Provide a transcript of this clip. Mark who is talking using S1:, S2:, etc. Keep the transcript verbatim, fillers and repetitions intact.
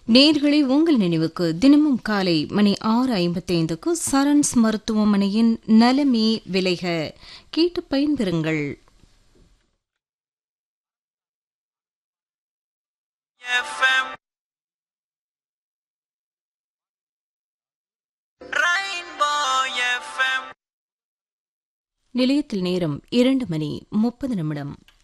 S1: நேயர்களே, உங்கள் நினைவுக்கு தினமும் காலை மணி ஆறு ஐம்பத்தைந்துக்கு சரண்ஸ் மருத்துவமனையின் நலமே விளைக கேட்டு பயன்பெறுங்கள். நிலையத்தில் நேரம் இரண்டு மணி முப்பது நிமிடம்.